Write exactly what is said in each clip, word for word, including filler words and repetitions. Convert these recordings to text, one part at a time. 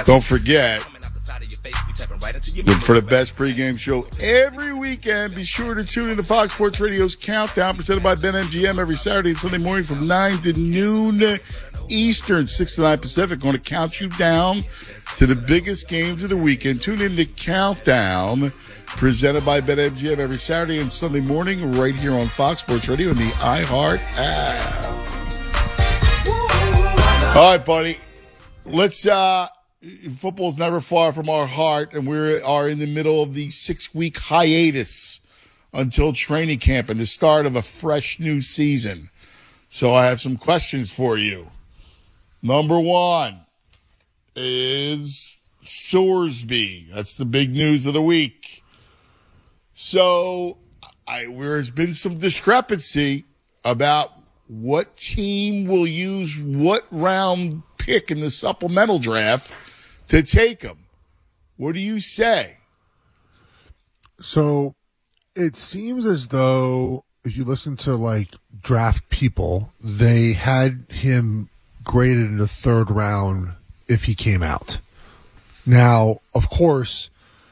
Don't forget, look for the best pregame show every weekend. Be sure to tune in to Fox Sports Radio's Countdown, presented by BetMGM every Saturday and Sunday morning from nine to noon Eastern, six to nine Pacific. Going to count you down to the biggest games of the weekend. Tune in to Countdown, presented by BetMGM every Saturday and Sunday morning right here on Fox Sports Radio and the iHeart app. All right, buddy. Let's, uh, football's never far from our heart, and we are in the middle of the six-week hiatus until training camp and the start of a fresh new season. So I have some questions for you. Number one is Sorsby. That's the big news of the week. So I, there's been some discrepancy about what team will use what round pick in the supplemental draft to take him. What do you say? So it seems as though if you listen to like draft people, they had him graded in the third round if he came out. Now, of course,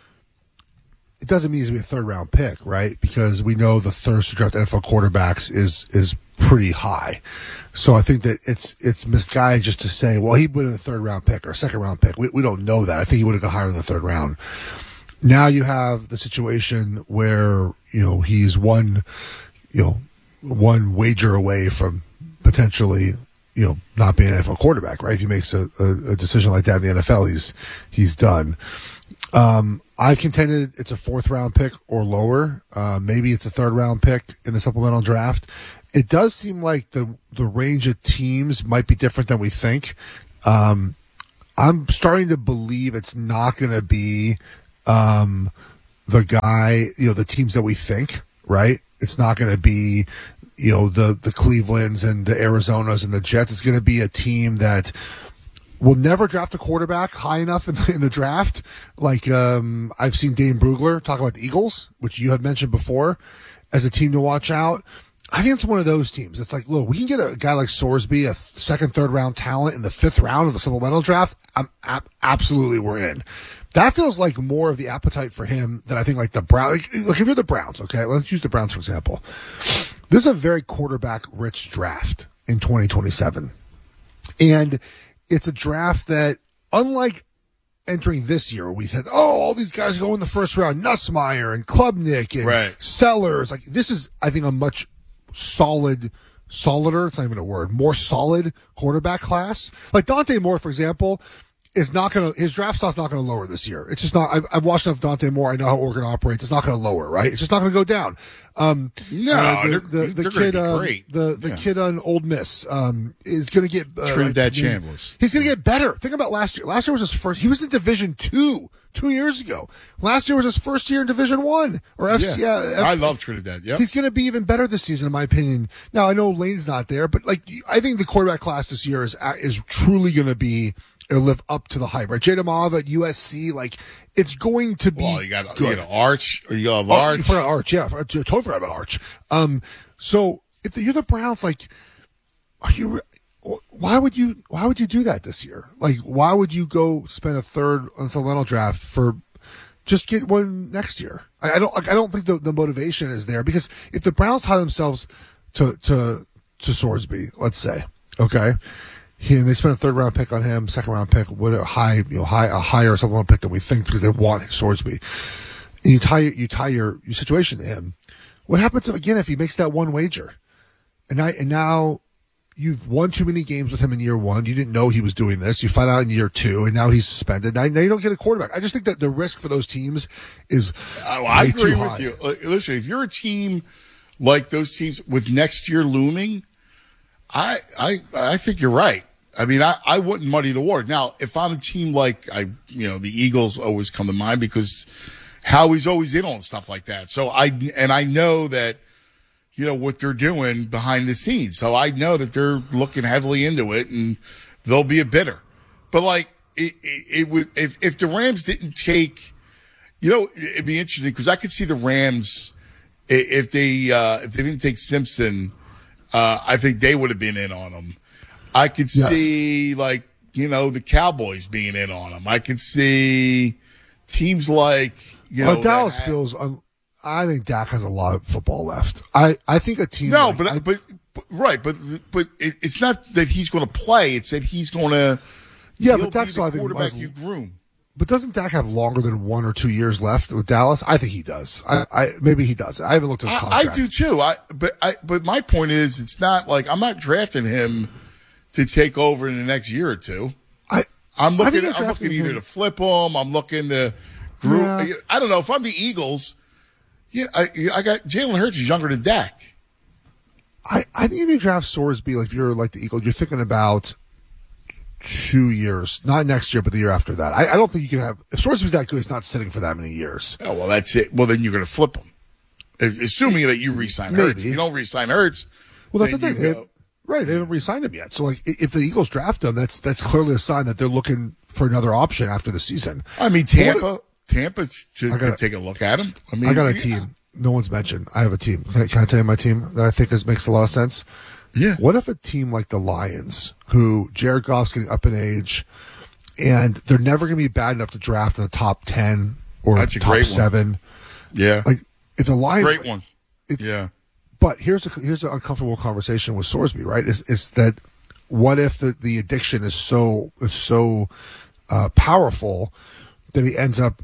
it doesn't mean he's going to be a third round pick, right? Because we know the thirst to draft N F L quarterbacks is is pretty high. So I think that it's it's misguided just to say, well, he would have been a third round pick or a second round pick. We, we don't know that. I think he would have gone higher in the third round. Now you have the situation where, you know, he's one, you know, one wager away from potentially, you know, not being an N F L quarterback, right? If he makes a, a, a decision like that in the N F L, he's he's done. Um, I've contended it's a fourth round pick or lower. Uh, maybe it's a third round pick in the supplemental draft. It does seem like the the range of teams might be different than we think. Um, I'm starting to believe it's not going to be um, the guy, you know, the teams that we think, right? It's not going to be, you know, the the Clevelands and the Arizonas and the Jets. It's going to be a team that will never draft a quarterback high enough in the, in the draft. Like um, I've seen Dane Brugler talk about the Eagles, which you had mentioned before, as a team to watch out. I think it's one of those teams. It's like, look, we can get a guy like Sorsby, a second, third round talent in the fifth round of the supplemental draft. I'm ab- absolutely we're in. That feels like more of the appetite for him than I think like the Browns. Like, look, if you're the Browns, okay, let's use the Browns for example. This is a very quarterback rich draft in twenty twenty-seven. And it's a draft that, unlike entering this year, we said, oh, all these guys go in the first round, Nussmeier and Klubnik and right. Sellers. Like, this is, I think, a much solid, solider, it's not even a word, more solid quarterback class. Like Dante Moore, for example, is not going to, his draft stock's not going to lower this year. It's just not, I've, I've watched enough Dante Moore. I know how Oregon operates. It's not going to lower, right? It's just not going to go down. Um, no, uh, the, they're, the, the they're kid, uh, the, the yeah. kid on Old Miss, um, is going to get, uh, Trinidad like, Chambliss. He's going to get better. Think about last year. Last year was his first, he was in Division Two, two years ago. Last year was his first year in Division One or F C. Yeah. Uh, F- I love Trinidad. Yep. He's going to be even better this season, in my opinion. Now, I know Lane's not there, but like, I think the quarterback class this year is, is truly going to be, it'll live up to the hype, right? Jada Mava at U S C, like, it's going to be well, you got, good. You got Arch, or you got Oh, Arch. you forgot Arch, yeah. I totally forgot about Arch. Um, so, if you're the Browns, like, are you, why would you, why would you do that this year? Like, why would you go spend a third on supplemental draft for, just get one next year? I, I don't, I don't think the, the motivation is there, because if the Browns tie themselves to, to, to Sorsby, let's say, okay, He, and they spent a third round pick on him, second round pick, what a high, you know, high, a higher supplemental pick than we think because they want Sorsby. And you tie, you tie your, your situation to him. What happens if, again if he makes that one wager, and I, and now you've won too many games with him in year one. You didn't know he was doing this. You find out in year two, and now he's suspended. Now, now you don't get a quarterback. I just think that the risk for those teams is I, I way agree too with high. you. Listen, if you're a team like those teams with next year looming, I, I, I think you're right. I mean, I, I wouldn't muddy the water. Now, if I'm a team like, I, you know, the Eagles always come to mind because Howie's always in on stuff like that. So I, and I know that, you know, what they're doing behind the scenes. So I know that they're looking heavily into it and they'll be a bidder. But like, it, it, it would, if, if the Rams didn't take, you know, it'd be interesting because I could see the Rams, if they, uh, if they didn't take Simpson, uh, I think they would have been in on them. I could Yes. see like you know, the Cowboys being in on him. I could see teams like, you know, well, Dallas that, feels. Um, I think Dak has a lot of football left. I, I think a team. No, like, but, I, but but right, but but it, it's not that he's going to play. It's that he's going to. Yeah, but Dak's the I think quarterback was, you groom. But doesn't Dak have longer than one or two years left with Dallas? I think he does. I, I maybe he does. I haven't looked at his contract. I, I do too. I but I but my point is, it's not like I'm not drafting him to take over in the next year or two. I I'm looking. I I'm looking him. either to flip him. I'm looking to group. Yeah. I don't know if I'm the Eagles. Yeah, I, I got Jalen Hurts is younger than Dak. I, I think if you draft Sorsby, like if you're like the Eagles, you're thinking about two years, not next year, but the year after that. I, I don't think you can have if Sorsby's that good. He's not sitting for that many years. Oh well, that's it. Well, then you're going to flip him, if, assuming that you re-sign Maybe. Hurts. If you don't re-sign Hurts, well, that's the then thing. you They, go- right, they haven't re-signed him yet. So, like, if the Eagles draft him, that's that's clearly a sign that they're looking for another option after the season. I mean, Tampa, Tampa should I gotta- could take a look at him. I mean, I got a yeah. team. No one's mentioned. I have a team. Can I, can I tell you my team that I think is, makes a lot of sense? Yeah. What if a team like the Lions, who Jared Goff's getting up in age, and they're never going to be bad enough to draft in the top ten or That's a top great one. seven? Yeah. Like if the Lions, Great one. It's, Yeah. But here's a here's an uncomfortable conversation with Sorsby, right? Is is that what if the, the addiction is so is so uh, powerful that he ends up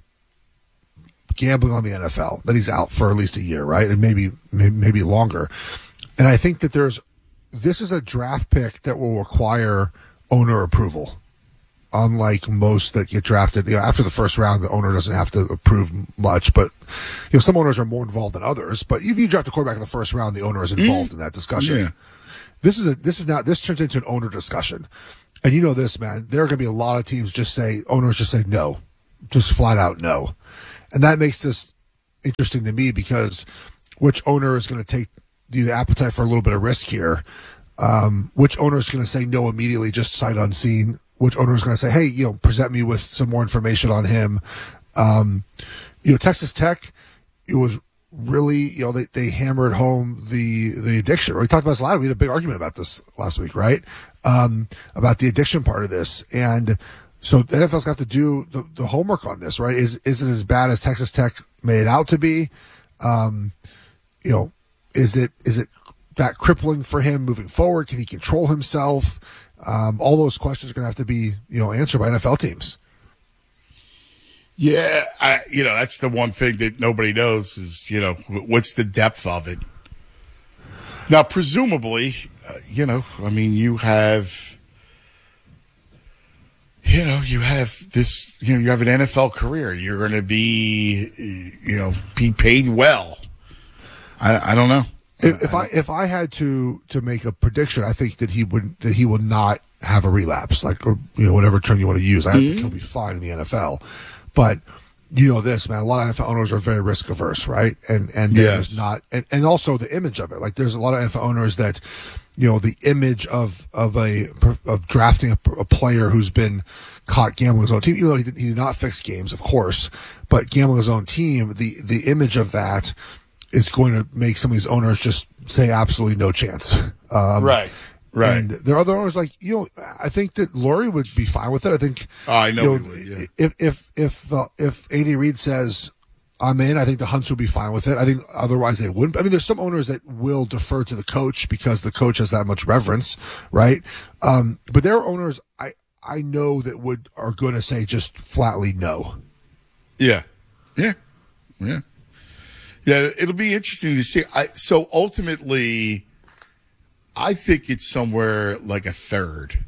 gambling on the N F L, that he's out for at least a year, right? And maybe maybe, maybe longer. And I think that there's this is a draft pick that will require owner approval. Unlike most that get drafted, you know, after the first round, the owner doesn't have to approve much. But you know, some owners are more involved than others. But if you draft a quarterback in the first round, the owner is involved in that discussion. Yeah. This is a this is now this turns into an owner discussion, and you know this, man. There are going to be a lot of teams just say owners just say no, just flat out no, and that makes this interesting to me because which owner is going to take the appetite for a little bit of risk here? Um, which owner is going to say no immediately, just sight unseen? Which owner is going to say, hey, you know, present me with some more information on him? Um, you know, Texas Tech, it was really, you know, they, they hammered home the the addiction. We talked about this a lot. We had a big argument about this last week, right? Um, about the addiction part of this. And so the N F L's got to do the, the homework on this, right? Is is it as bad as Texas Tech made it out to be? Um, you know, is it is it that crippling for him moving forward? Can he control himself? Um, all those questions are going to have to be, you know, answered by N F L teams. Yeah, I, you know, that's the one thing that nobody knows is, you know, what's the depth of it. Now, presumably, uh, you know, I mean, you have, you know, you have this, you know, you have an N F L career. You're going to be, you know, be paid well. I, I don't know. If, if I if I had to to make a prediction, I think that he would that he will not have a relapse, like, or, you know, whatever term you want to use. I Mm-hmm. think he'll be fine in the N F L. But you know this, man, a lot of N F L owners are very risk averse, right? And and there's Yes. not, and, and also the image of it. Like there's a lot of N F L owners that, you know, the image of of a of drafting a, a player who's been caught gambling his own team, even though he did, he did not fix games, of course, but gambling his own team, the the image of that is going to make some of these owners just say absolutely no chance. Um, Right. Right. And there are other owners like, you know, I think that Lurie would be fine with it. I think, Oh, I know you he would, yeah. if, if, if, uh, if Andy Reid says, I'm in, I think the Hunts would be fine with it. I think otherwise they wouldn't. I mean, there's some owners that will defer to the coach because the coach has that much reverence, right? Um, but there are owners I, I know that would, are going to say just flatly no. Yeah. Yeah. Yeah. Yeah, it'll be interesting to see. I, so ultimately, I think it's somewhere like a third.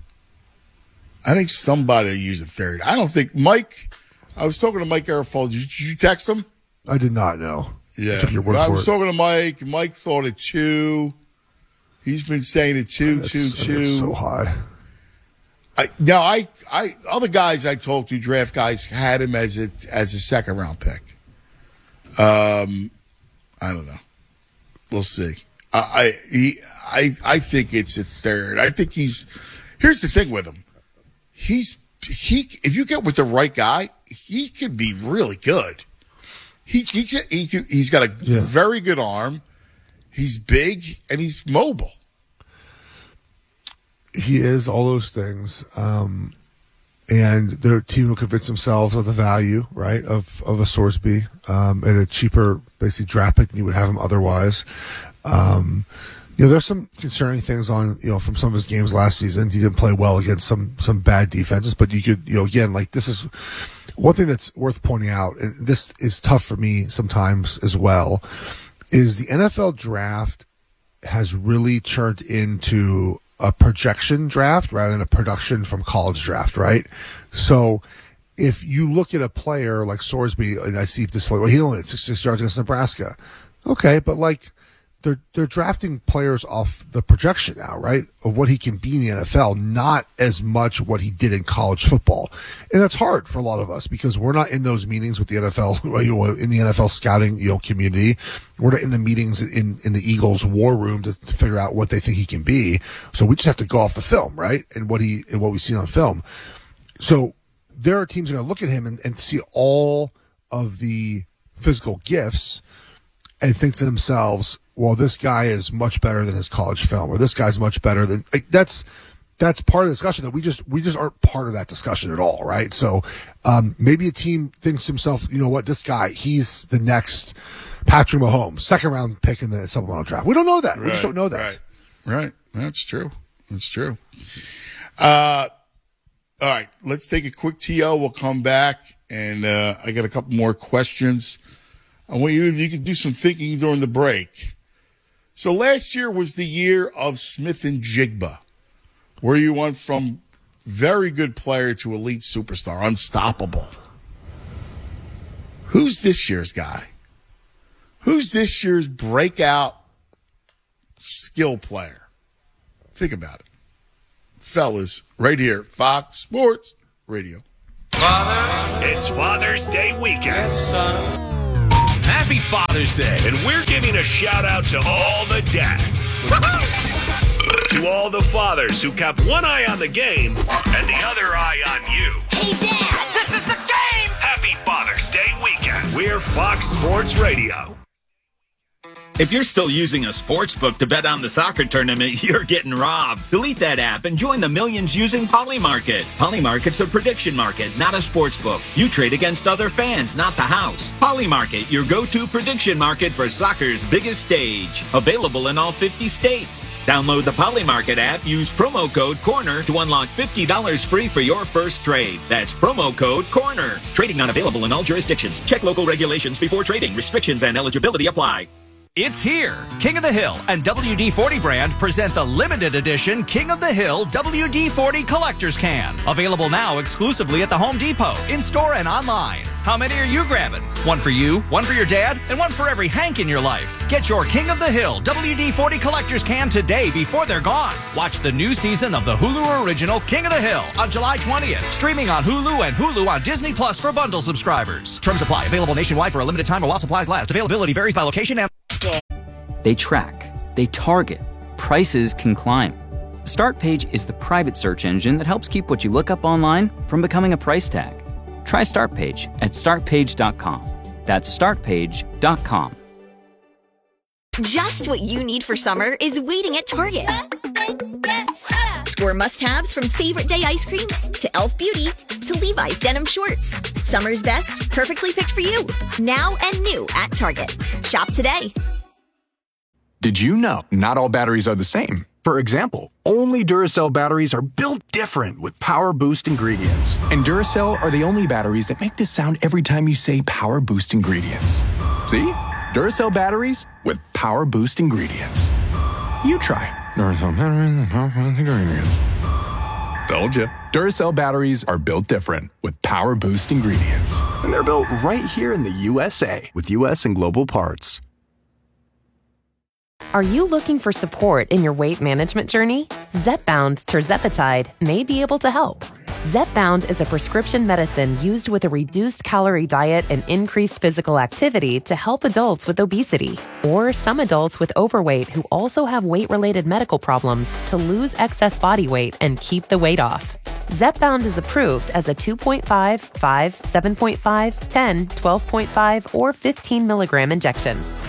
I think somebody will use a third. I don't think Mike. I was talking to Mike Garofalo. Did, did you text him? I did not know. Yeah, I took your word I for was it. talking to Mike. Mike thought it two. He's been saying it two, That's, two, I two. mean, it's so high. I, now, I, I, other guys I talked to, draft guys, had him as a as a second round pick. Um, I don't know. We'll see. I, I, he, I, I think it's a third. I think he's. Here's the thing with him. He's he. If you get with the right guy, he can be really good. He he can, he can, he's got a Yeah. very good arm. He's big and he's mobile. He is all those things. Um, and their team will convince themselves of the value, right, of of a Sorsby um, at a cheaper, basically draft pick than you would have him otherwise. Um, you know, there's some concerning things on, you know, from some of his games last season. He didn't play well against some some bad defenses, but you could, you know, again, like this is one thing that's worth pointing out, and this is tough for me sometimes as well, is the N F L draft has really turned into a projection draft rather than a production from college draft, right? So if you look at a player like Sorsby, and I see this, well, he only had sixty-six yards against Nebraska. Okay, but like they're they're drafting players off the projection now, right? Of what he can be in the N F L, not as much what he did in college football. And that's hard for a lot of us because we're not in those meetings with the N F L, in the N F L scouting, you know, community. We're not in the meetings in, in the Eagles war room to, to figure out what they think he can be. So we just have to go off the film, right? And what he, and what we see on film. So there are teams that are going to look at him and, and see all of the physical gifts and think to themselves, well, this guy is much better than his college film, or this guy's much better than, like, that's, that's part of the discussion that we just, we just aren't part of that discussion at all. Right. So, um, maybe a team thinks to himself, you know what, this guy, he's the next Patrick Mahomes, second round pick in the supplemental draft. We don't know that. Right, we just don't know that. Right. Right. That's true. That's true. Uh, all right. Let's take a quick T O. We'll come back and, uh, I got a couple more questions. I want you, you can do some thinking during the break. So last year was the year of Smith and Jigba, where you went from very good player to elite superstar, unstoppable. Who's this year's guy? Who's this year's breakout skill player? Think about it. Fellas, right here, Fox Sports Radio. Father, it's Father's Day weekend. Yes, son. Happy Father's Day. And we're giving a shout out to all the dads. To all the fathers who kept one eye on the game and the other eye on you. Hey, Dad, this is the game! Happy Father's Day weekend. We're Fox Sports Radio. If you're still using a sports book to bet on the soccer tournament, you're getting robbed. Delete that app and join the millions using Polymarket. Polymarket's a prediction market, not a sports book. You trade against other fans, not the house. Polymarket, your go-to prediction market for soccer's biggest stage. Available in all fifty states. Download the Polymarket app, use promo code CORNER to unlock fifty dollars free for your first trade. That's promo code CORNER. Trading not available in all jurisdictions. Check local regulations before trading. Restrictions and eligibility apply. It's here. King of the Hill and W D forty brand present the limited edition King of the Hill W D forty Collector's Can. Available now exclusively at the Home Depot, in-store and online. How many are you grabbing? One for you, one for your dad, and one for every Hank in your life. Get your King of the Hill W D forty Collector's Can today before they're gone. Watch the new season of the Hulu original King of the Hill on July twentieth. Streaming on Hulu and Hulu on Disney Plus for bundle subscribers. Terms apply. Available nationwide for a limited time or while supplies last. Availability varies by location and... They track, they target, prices can climb. StartPage is the private search engine that helps keep what you look up online from becoming a price tag. Try StartPage at start page dot com. That's start page dot com. Just what you need for summer is waiting at Target. Score must-haves from Favorite Day ice cream to e l f Beauty to Levi's denim shorts. Summer's best, perfectly picked for you. Now and new at Target. Shop today. Did you know not all batteries are the same? For example, only Duracell batteries are built different with Power Boost ingredients. And Duracell are the only batteries that make this sound every time you say Power Boost ingredients. See? Duracell batteries with Power Boost ingredients. You try. Duracell batteries with Power Boost ingredients. Told you. Duracell batteries are built different with Power Boost ingredients. And they're built right here in the U S A with U S and global parts. Are you looking for support in your weight management journey? Zepbound tirzepatide may be able to help. Zepbound is a prescription medicine used with a reduced calorie diet and increased physical activity to help adults with obesity or some adults with overweight who also have weight-related medical problems to lose excess body weight and keep the weight off. Zepbound is approved as a two point five, five, seven point five, ten, twelve point five, or fifteen milligram injection.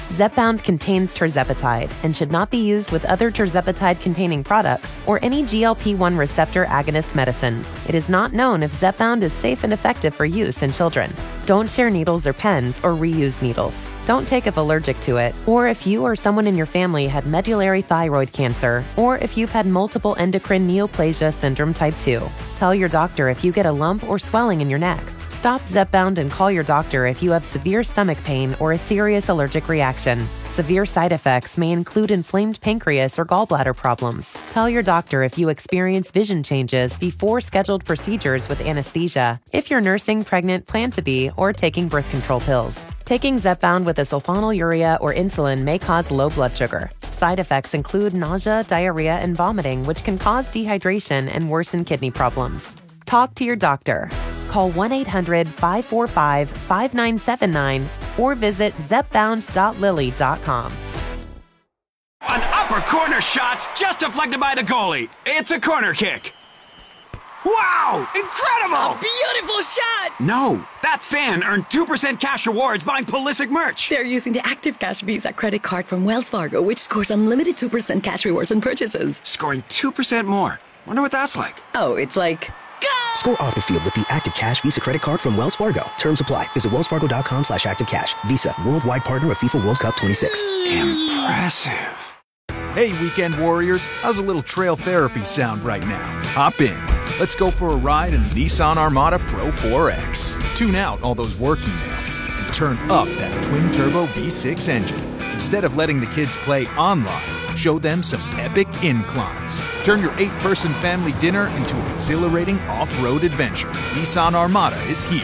Zepbound contains tirzepatide and should not be used with other tirzepatide-containing products or any G L P one receptor agonist medicines. It is not known if Zepbound is safe and effective for use in children. Don't share needles or pens or reuse needles. Don't take if allergic to it, or if you or someone in your family had medullary thyroid cancer, or if you've had multiple endocrine neoplasia syndrome type two. Tell your doctor if you get a lump or swelling in your neck. Stop Zepbound and call your doctor if you have severe stomach pain or a serious allergic reaction. Severe side effects may include inflamed pancreas or gallbladder problems. Tell your doctor if you experience vision changes before scheduled procedures with anesthesia, if you're nursing, pregnant, plan to be, or taking birth control pills. Taking Zepbound with a sulfonylurea or insulin may cause low blood sugar. Side effects include nausea, diarrhea, and vomiting, which can cause dehydration and worsen kidney problems. Talk to your doctor. Call one eight hundred five four five five nine seven nine or visit zepbound dot lilly dot com. An upper corner shot's just deflected by the goalie. It's a corner kick. Wow! Incredible! A beautiful shot! No, that fan earned two percent cash rewards buying Pulisic merch. They're using the Active Cash Visa credit card from Wells Fargo, which scores unlimited two percent cash rewards on purchases. Scoring two percent more. Wonder what that's like. Oh, it's like... Go! Score off the field with the Active Cash Visa credit card from Wells Fargo. Terms apply. Visit wellsfargo.com slash active cash. Visa, worldwide partner of FIFA World Cup twenty-six. Impressive. Hey, weekend warriors. How's a little trail therapy sound right now? Hop in. Let's go for a ride in the Nissan Armada Pro four X. Tune out all those work emails and turn up that twin-turbo V six engine. Instead of letting the kids play online, show them some epic inclines. Turn your eight-person family dinner into an exhilarating off-road adventure. Nissan Armada is here.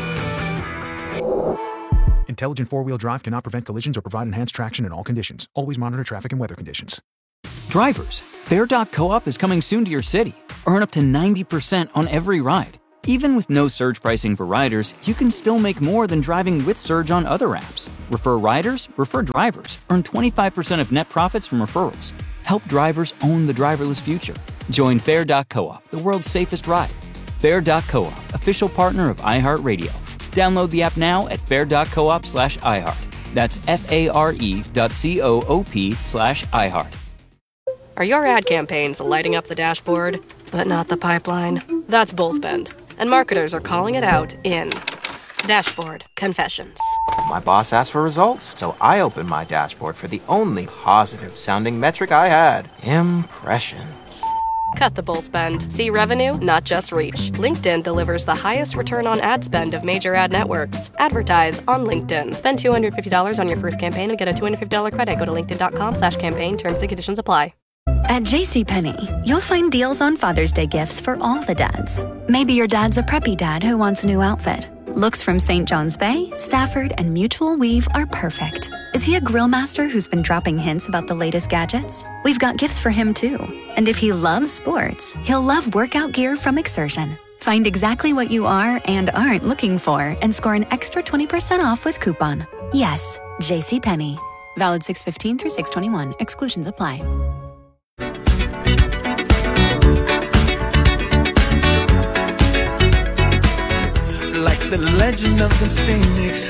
Intelligent four-wheel drive cannot prevent collisions or provide enhanced traction in all conditions. Always monitor traffic and weather conditions. Drivers, Fair dot coop is coming soon to your city. Earn up to ninety percent on every ride. Even with no surge pricing for riders, you can still make more than driving with Surge on other apps. Refer riders, refer drivers. Earn twenty-five percent of net profits from referrals. Help drivers own the driverless future. Join Fair dot coop, the world's safest ride. Fair dot coop, official partner of iHeartRadio. Download the app now at fair dot coop slash iHeart. That's F-A-R-E dot C-O-O-P slash iHeart. Are your ad campaigns lighting up the dashboard, but not the pipeline? That's Bullspend, and marketers are calling it out in Dashboard Confessions. My boss asked for results, so I opened my dashboard for the only positive-sounding metric I had, impressions. Cut the bull spend. See revenue, not just reach. LinkedIn delivers the highest return on ad spend of major ad networks. Advertise on LinkedIn. Spend two hundred fifty dollars on your first campaign and get a two hundred fifty dollars credit. Go to linkedin.com slash campaign. Terms and conditions apply. At JCPenney, you'll find deals on Father's Day gifts for all the dads. Maybe your dad's a preppy dad who wants a new outfit. Looks from Saint John's Bay, Stafford, and Mutual Weave are perfect. Is he a grill master who's been dropping hints about the latest gadgets? We've got gifts for him too. And if he loves sports, he'll love workout gear from Exertion. Find exactly what you are and aren't looking for and score an extra twenty percent off with coupon. Yes, JCPenney. Valid six fifteen through six twenty-one. Exclusions apply. Like the legend of the Phoenix.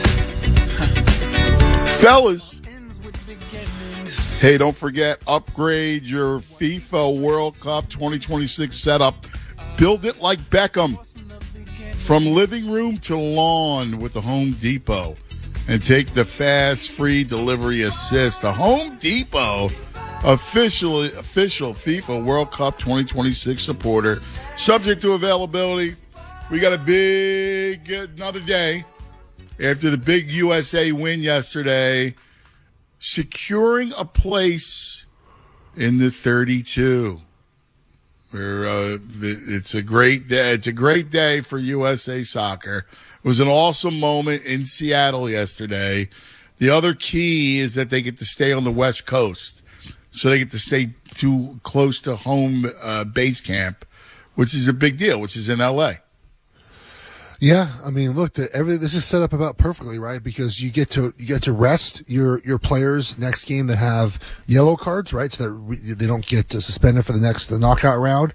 Fellas, hey, don't forget, upgrade your FIFA World Cup twenty twenty-six setup. Build it like Beckham. From living room to lawn with the Home Depot. And take the fast, free delivery assist. The Home Depot, official, official FIFA World Cup twenty twenty-six supporter. Subject to availability. We got a big, another day after the big U S A win yesterday, securing a place in the thirty-two. We're, uh, it's a great day. It's a great day for U S A soccer. It was an awesome moment in Seattle yesterday. The other key is that they get to stay on the West Coast, so they get to stay too close to home uh, base camp, which is a big deal, which is in L A. Yeah, I mean, look, the, every this is set up about perfectly, right? Because you get to you get to rest your your players next game that have yellow cards, right? So that re, they don't get suspended for the next the knockout round.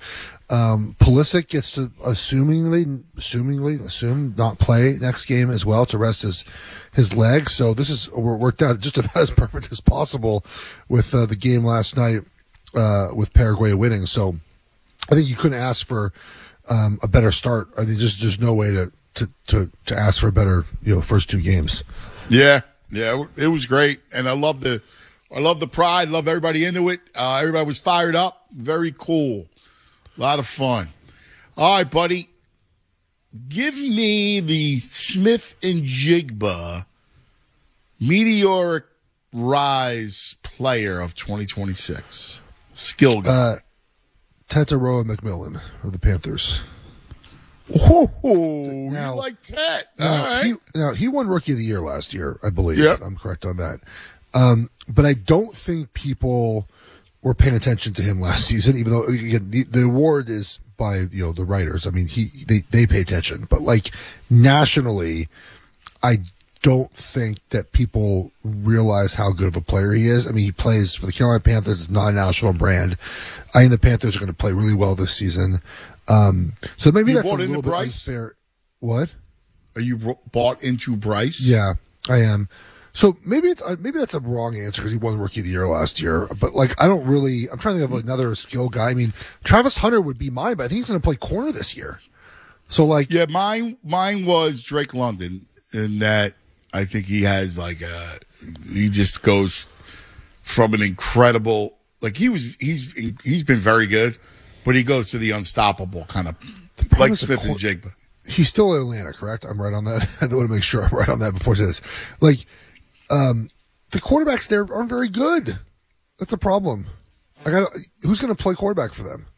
Um, Pulisic gets to assumingly, assumingly, assume not play next game as well to rest his his legs. So this is we're worked out just about as perfect as possible with uh, the game last night uh, with Paraguay winning. So I think you couldn't ask for um, a better start. I think just there's no way to, to to to ask for a better you know first two games. Yeah, yeah, it was great, and I love the I love the pride, love everybody into it. Uh, everybody was fired up, very cool. A lot of fun. All right, buddy. Give me the Smith and Jigba meteoric rise player of twenty twenty-six. Skill guy. Uh, Tataroa McMillan of the Panthers. Oh, now, you like Tet. All now, right. he, now, he won Rookie of the Year last year, I believe. Yep. I'm correct on that. Um, but I don't think people were paying attention to him last season, even though again, the, the award is by you know the writers. I mean, he they, they pay attention, but like nationally, I don't think that people realize how good of a player he is. I mean, he plays for the Carolina Panthers. It's not a national brand. I think the Panthers are going to play really well this season. Um, so maybe you that's a bought little into bit Bryce? unfair. What? Are you bought into Bryce? Yeah, I am. So maybe it's maybe that's a wrong answer because he won Rookie of the Year last year. But like, I don't really. I'm trying to think of another skill guy. I mean, Travis Hunter would be mine, but I think he's going to play corner this year. So like, yeah, mine mine was Drake London, in that I think he has like a he just goes from an incredible like he was he's he's been very good, but he goes to the unstoppable kind of like Smith and Jigba. He's still in Atlanta, correct? I'm right on that. I want to make sure I'm right on that before I say this. Like. Um, the quarterbacks there aren't very good. That's a problem. Like, I don't, who's going to play quarterback for them?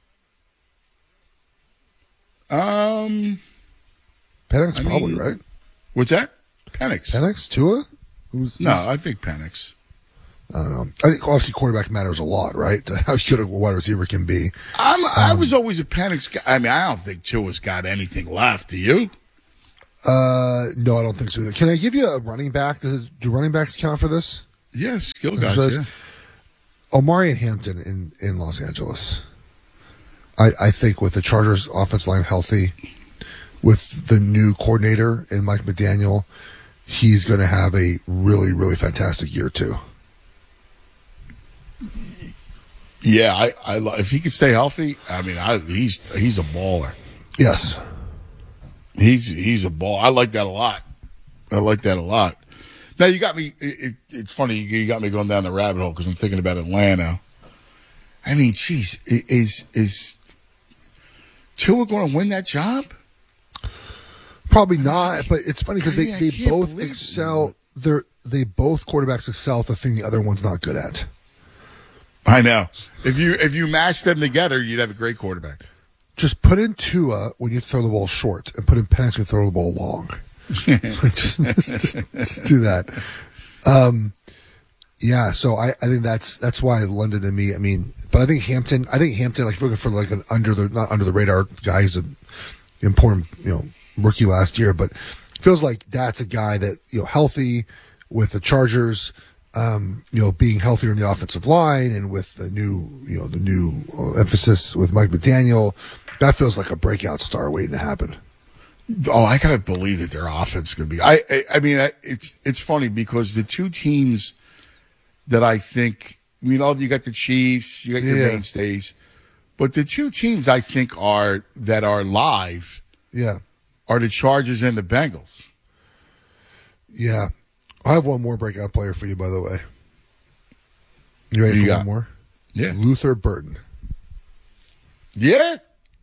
Um, Penix I probably, mean, right? What's that? Penix. Penix? Tua? Who's, no, who's, I think Penix. I don't know. I think obviously quarterback matters a lot, right? How good a wide receiver can be. I'm, I um, was always a Penix guy. I mean, I don't think Tua's got anything left. Do you? Uh, no, I don't think so. Can I give you a running back? Does it, do running backs count for this? Yeah, skill guys. Yeah. Omari and Hampton in, in Los Angeles. I, I think with the Chargers offense line healthy, with the new coordinator and Mike McDaniel, he's going to have a really, really fantastic year too. Yeah, I, I if he can stay healthy, I mean, I, he's he's a baller. Yes. He's he's a ball. I like that a lot. I like that a lot. Now you got me. It, it, it's funny you got me going down the rabbit hole because I'm thinking about Atlanta. I mean, geez, is is Tua going to win that job? Probably not. But it's funny because they, I they can't both believe excel. They they both quarterbacks excel at the thing the other one's not good at. I know. If you if you mash them together, you'd have a great quarterback. Just put in Tua when you throw the ball short, and put in Penix when you throw the ball long. just, just, just do that. Um, yeah, so I, I think that's that's why London to me. I mean, but I think Hampton. I think Hampton, like if you're looking for like an under the not under the radar guy, he's an important you know rookie last year, but feels like that's a guy that you know healthy with the Chargers. Um, you know, being healthier in the offensive line and with the new, you know, the new emphasis with Mike McDaniel, that feels like a breakout star waiting to happen. Oh, I gotta believe that their offense is gonna be. I, I, I mean, it's it's funny because the two teams that I think, I mean, all you got the Chiefs, you got your Yeah. mainstays, but the two teams I think are that are live, Yeah, are the Chargers and the Bengals. yeah. I have one more breakout player for you, by the way. You ready Who for you one got? more? Yeah. Luther Burton. Yeah.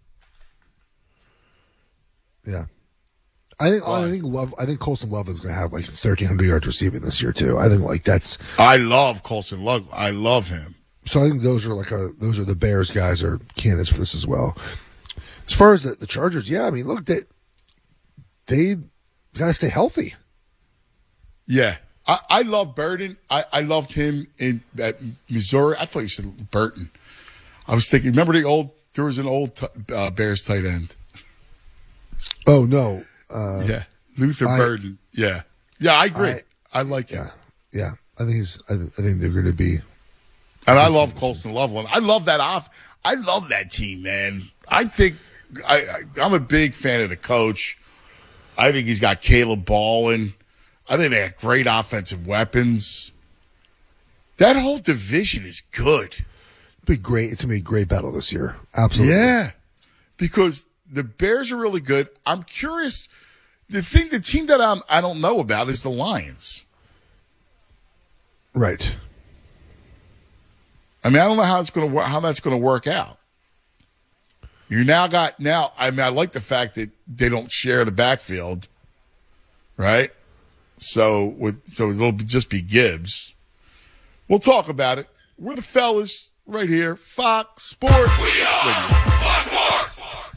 Yeah. I think I think Love. I think Colson Love is going to have like thirteen hundred yards receiving this year too. I think like that's. I love Colson Love. I love him. So I think those are like a those are the Bears guys are candidates for this as well. As far as the, the Chargers, yeah, I mean, look, they they got to stay healthy. Yeah. I, I love Burton. I, I loved him in at Missouri. I thought you said Burton. I was thinking, remember the old, there was an old t- uh, Bears tight end. Oh, no. Uh, yeah. Luther I- Burton. Yeah. Yeah, I agree. I, I- like him. Yeah, I think he's. I, th- I think they're going to be. And I love Colson Loveland. I love that off. I love that team, man. I think I, I, I'm a big fan of the coach. I think he's got Caleb Ballin. I think they have great offensive weapons. That whole division is good. Be great. It's gonna be a great battle this year. Absolutely. Yeah, because the Bears are really good. I'm curious. The thing, the team that I'm, I don't know about is the Lions. Right. I mean, I don't know how it's going to how that's going to work out. You now got now. I mean, I like the fact that they don't share the backfield, right? So with so it'll just be Gibbs. We'll talk about it. We're the fellas right here, Fox Sports. We are Fox Sports.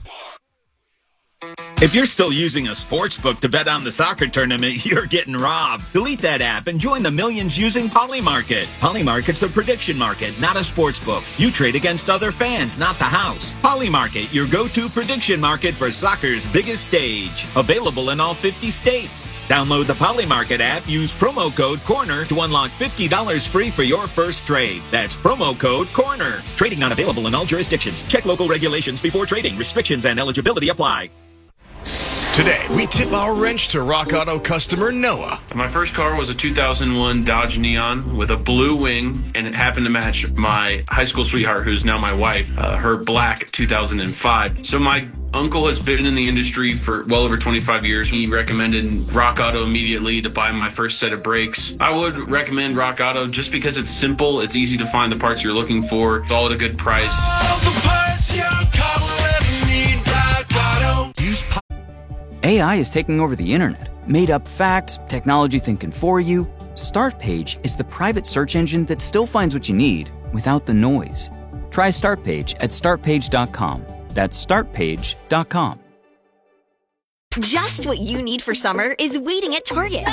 If you're still using a sports book to bet on the soccer tournament, you're getting robbed. Delete that app and join the millions using Polymarket. Polymarket's a prediction market, not a sports book. You trade against other fans, not the house. Polymarket, your go-to prediction market for soccer's biggest stage. Available in all fifty states. Download the Polymarket app, use promo code CORNER to unlock fifty dollars free for your first trade. That's promo code CORNER. Trading not available in all jurisdictions. Check local regulations before trading. Restrictions and eligibility apply. Today, we tip our wrench to Rock Auto customer Noah. My first car was a two thousand one Dodge Neon with a blue wing, and it happened to match my high school sweetheart, who's now my wife, uh, her black two thousand five. So my uncle has been in the industry for well over twenty-five years. He recommended Rock Auto immediately to buy my first set of brakes. I would recommend Rock Auto just because it's simple, it's easy to find the parts you're looking for, it's all at a good price. All the parts your car will ever need, Rock Auto. Use A I is taking over the internet. Made up facts, technology thinking for you. Startpage is the private search engine that still finds what you need without the noise. Try Startpage at start page dot com. That's start page dot com. Just what you need for summer is waiting at Target.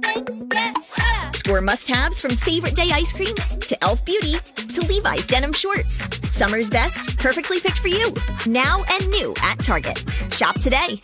Score must-haves from Favorite Day ice cream to Elf Beauty to Levi's denim shorts. Summer's best, perfectly picked for you. Now and new at Target. Shop today.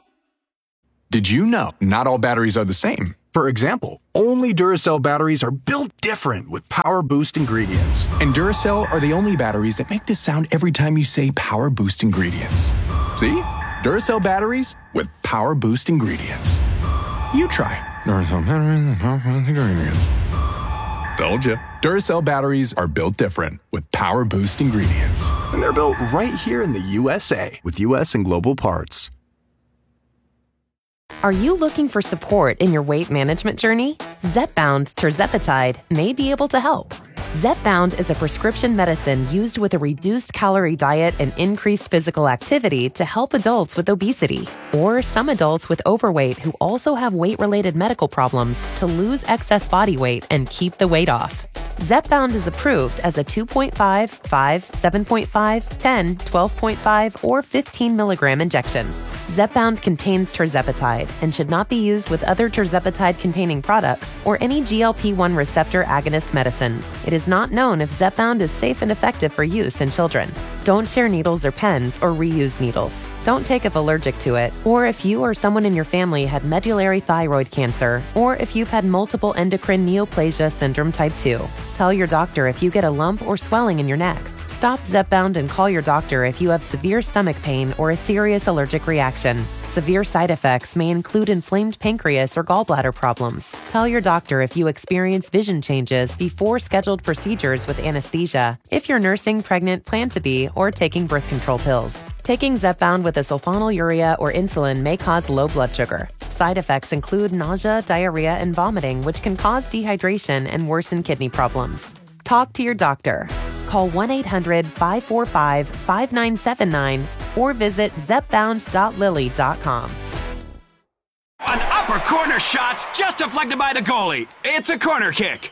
Did you know not all batteries are the same? For example, only Duracell batteries are built different with Power Boost ingredients. And Duracell are the only batteries that make this sound every time you say Power Boost ingredients. See? Duracell batteries with Power Boost ingredients. You try. Duracell batteries with Power Boost ingredients. Told you. Duracell batteries are built different with Power Boost ingredients. And they're built right here in the U S A with U S and global parts. Are you looking for support in your weight management journey? Zepbound tirzepatide may be able to help. Zepbound is a prescription medicine used with a reduced calorie diet and increased physical activity to help adults with obesity or some adults with overweight who also have weight-related medical problems to lose excess body weight and keep the weight off. Zepbound is approved as a two point five, five, seven point five, ten, twelve point five, or fifteen milligram injection. Zepbound contains tirzepatide and should not be used with other tirzepatide-containing products or any G L P one receptor agonist medicines. It is not known if Zepbound is safe and effective for use in children. Don't share needles or pens or reuse needles. Don't take if allergic to it, or if you or someone in your family had medullary thyroid cancer, or if you've had multiple endocrine neoplasia syndrome type two. Tell your doctor if you get a lump or swelling in your neck. Stop Zepbound and call your doctor if you have severe stomach pain or a serious allergic reaction. Severe side effects may include inflamed pancreas or gallbladder problems. Tell your doctor if you experience vision changes before scheduled procedures with anesthesia, if you're nursing, pregnant, plan to be, or taking birth control pills. Taking Zepbound with a sulfonylurea or insulin may cause low blood sugar. Side effects include nausea, diarrhea, and vomiting, which can cause dehydration and worsen kidney problems. Talk to your doctor. Call one eight hundred, five four five, five nine seven nine or visit zepbound dot lilly dot com. An upper corner shot's just deflected by the goalie. It's a corner kick.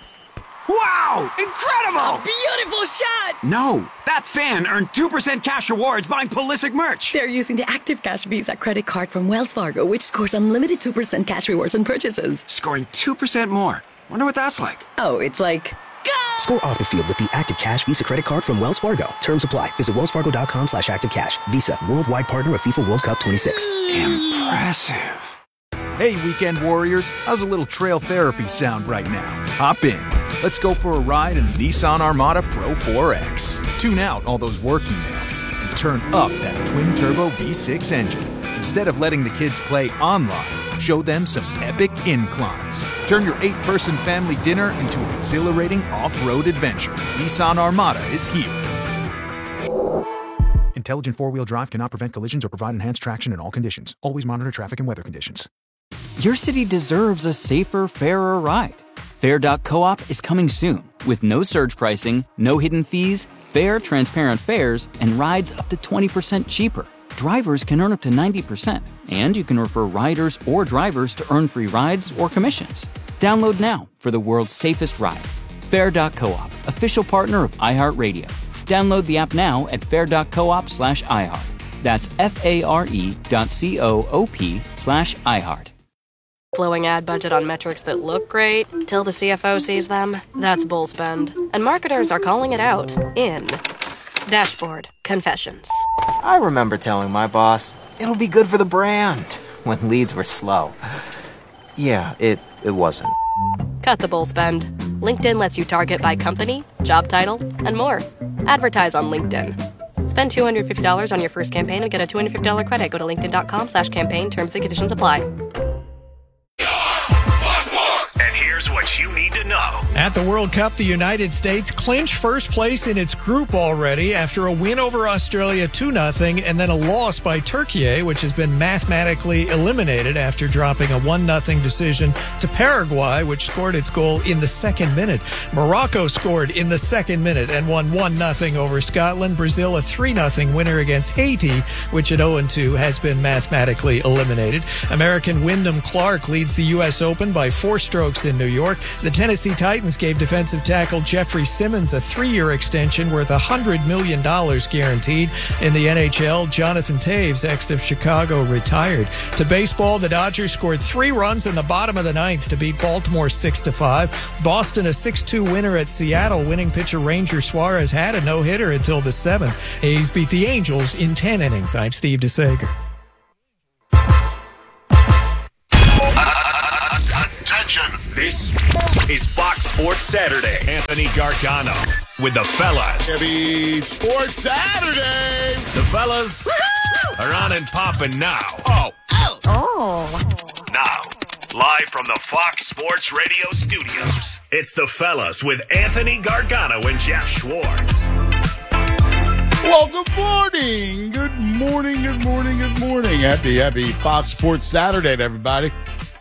Wow! Incredible! A beautiful shot! No, that fan earned two percent cash rewards buying Pulisic merch. They're using the Active Cash Visa credit card from Wells Fargo, which scores unlimited two percent cash rewards on purchases. Scoring two percent more. Wonder what that's like. Oh, it's like... Go! Score off the field with the Active Cash Visa credit card from Wells Fargo. Terms apply. Visit wellsfargo.com slash active cash. Visa, worldwide partner of FIFA World Cup twenty-six. Impressive. Hey, weekend warriors, how's a little trail therapy sound right now? Hop in. Let's go for a ride in the Nissan Armada Pro four X. Tune out all those work emails and turn up that twin-turbo V six engine. Instead of letting the kids play online, show them some epic inclines. Turn your eight-person family dinner into an exhilarating off-road adventure. Nissan Armada is here. Intelligent four-wheel drive cannot prevent collisions or provide enhanced traction in all conditions. Always monitor traffic and weather conditions. Your city deserves a safer, fairer ride. Fair dot coop is coming soon with no surge pricing, no hidden fees, fair, transparent fares, and rides up to twenty percent cheaper. Drivers can earn up to ninety percent, and you can refer riders or drivers to earn free rides or commissions. Download now for the world's safest ride. Fair dot coop, official partner of iHeartRadio. Download the app now at fair dot coop slash iHeart. That's F-A-R-E dot C-O-O-P slash iHeart. Blowing ad budget on metrics that look great till the C F O sees them? That's bull spend. And marketers are calling it out in Dashboard Confessions. I remember telling my boss, it'll be good for the brand, when leads were slow. Yeah, it, it wasn't. Cut the bull spend. LinkedIn lets you target by company, job title, and more. Advertise on LinkedIn. Spend two hundred fifty dollars on your first campaign and get a two hundred fifty dollars credit. Go to linkedin.com slash campaign. Terms and conditions apply. And here's what you need to know. At the World Cup, the United States clinched first place in its group already after a win over Australia two nothing and then a loss by Turkey, which has been mathematically eliminated after dropping a one nothing decision to Paraguay, which scored its goal in the second minute. Morocco scored in the second minute and won one nothing over Scotland. Brazil, a three nothing winner against Haiti, which at oh two has been mathematically eliminated. American Wyndham Clark leads the U S Open by four strokes in New York. The Tennessee Titans gave defensive tackle Jeffrey Simmons a three-year extension worth one hundred million dollars guaranteed. In the N H L, Jonathan Taves, ex of Chicago, retired. To baseball, the Dodgers scored three runs in the bottom of the ninth to beat Baltimore six to five. Boston, a six two winner at Seattle. Winning pitcher Ranger Suarez had a no-hitter until the seventh. A's beat the Angels in ten innings. I'm Steve DeSager. This is Fox Sports Saturday. Anthony Gargano with the fellas. Happy Sports Saturday. The fellas Woo-hoo! Are on and popping now. Oh. Oh. Oh. Now, live from the Fox Sports Radio studios, it's the fellas with Anthony Gargano and Jeff Schwartz. Well, good morning. Good morning, good morning, good morning. Happy, happy Fox Sports Saturday to everybody.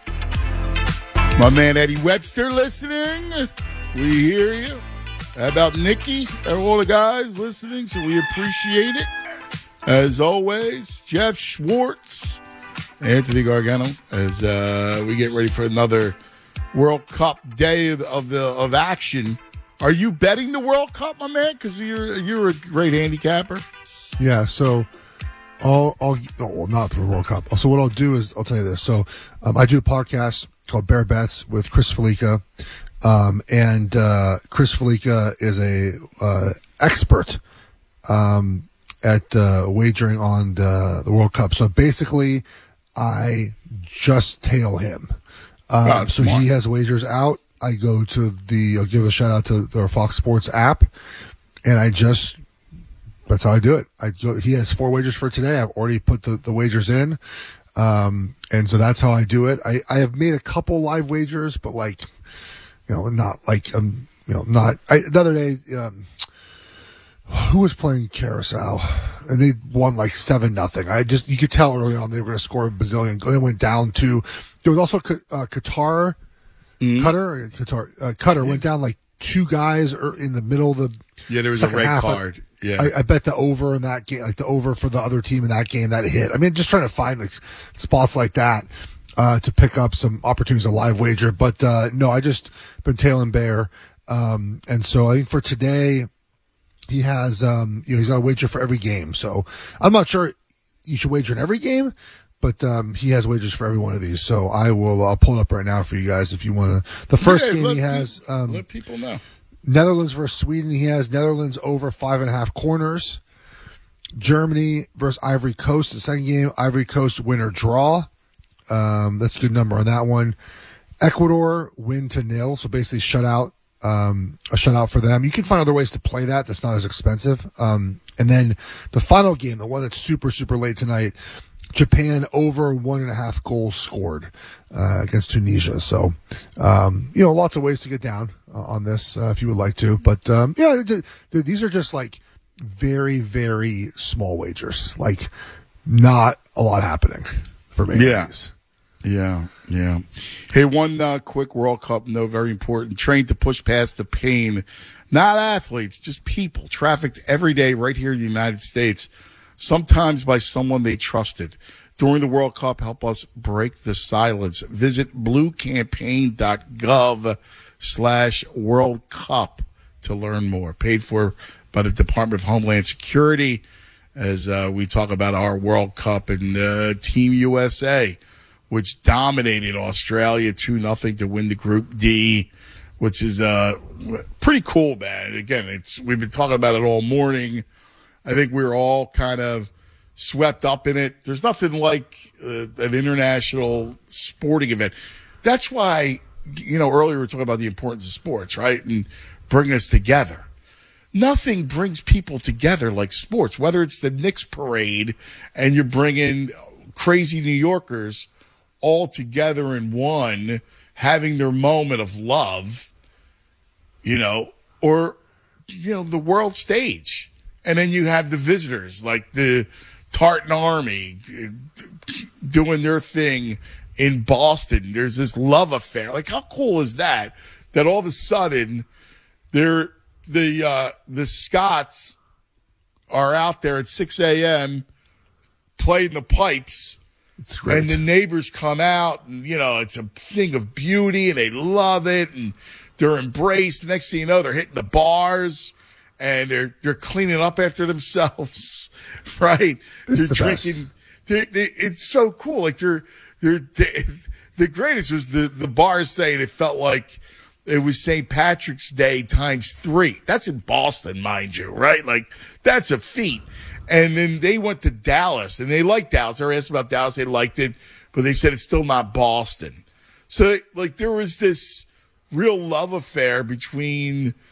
My man Eddie Webster listening. We hear you. How about Nikki and all the guys listening? So we appreciate it. As always, Jeff Schwartz, Anthony Gargano, as uh, we get ready for another World Cup day of, of the of action. Are you betting the World Cup, my man? Because you're you're a great handicapper. Yeah. So. I'll, I'll, oh, well, not for the World Cup. So what I'll do is, I'll tell you this. So, um, I do a podcast called Bear Bets with Chris Felica. Um, and, uh, Chris Felica is a, uh, expert, um, at, uh, wagering on the, the World Cup. So basically, I just tail him. Um, oh, so smart. he has wagers out. I go to the, I'll give a shout out to their Fox Sports app, and I just, that's how I do it. I go, he has four wagers for today. I've already put the, the wagers in. Um, and so that's how I do it. I, I have made a couple live wagers, but like, you know, not like, um, you know, not, I, the other day, um, who was playing Carousel and they won like seven nothing. I just, you could tell early on they were going to score a bazillion. They went down to, there was also uh, Qatar, mm-hmm. Qatar, Qatar, uh, Qatar went down like two guys in the middle of the, yeah, there was a red half. card. Yeah, I, I bet the over in that game, like the over for the other team in that game that hit. I mean, just trying to find like spots like that uh, to pick up some opportunities to live wager. But uh, no, I just been tailing Bear, um, and so I think for today he has, um, you know, he's got a wager for every game. So I'm not sure you should wager in every game, but um, he has wagers for every one of these. So I will. I'll pull it up right now for you guys if you want to. The first yeah, game let, he has. Um, let people know. Netherlands versus Sweden. He has Netherlands over five and a half corners. Germany versus Ivory Coast. The second game, Ivory Coast winner draw. Um, that's a good number on that one. Ecuador win to nil. So basically shut out um, a shutout for them. You can find other ways to play that. That's not as expensive. Um, and then the final game, the one that's super, super late tonight, Japan over one and a half goals scored uh, against Tunisia. So, um, you know, lots of ways to get down uh, on this uh, if you would like to. But, um, yeah, th- th- these are just like very, very small wagers. Like, not a lot happening for me. Yeah. Yeah, yeah. Hey, one uh, quick World Cup note, very important. Trained to push past the pain. Not athletes, just people trafficked every day right here in the United States, sometimes by someone they trusted. During the World Cup, help us break the silence. Visit bluecampaign.gov slash World Cup to learn more. Paid for by the Department of Homeland Security as uh, we talk about our World Cup and uh, Team U S A, which dominated Australia two nothing to win the Group D, which is uh, pretty cool, man. Again, it's we've been talking about it all morning. I think we're all kind of swept up in it. There's nothing like uh, an international sporting event. That's why, you know, earlier we were talking about the importance of sports, right? And bringing us together. Nothing brings people together like sports, whether it's the Knicks parade and you're bringing crazy New Yorkers all together in one, having their moment of love, you know, or, you know, the world stage. And then you have the visitors like the Tartan Army doing their thing in Boston. There's this love affair. Like, how cool is that? That all of a sudden they're, the, uh, the Scots are out there at six a.m. playing the pipes. It's great. And the neighbors come out, and, you know, it's a thing of beauty, and they love it, and they're embraced. The next thing you know, they're hitting the bars, and they're they're cleaning up after themselves, right? It's they're the drinking. They're, they, it's so cool. Like, they're, they're, they, the greatest was the, the bars saying it felt like it was Saint Patrick's Day times three. That's in Boston, mind you, right? Like, that's a feat. And then they went to Dallas, and they liked Dallas. They were asked about Dallas. They liked it, but they said it's still not Boston. So, like, there was this real love affair between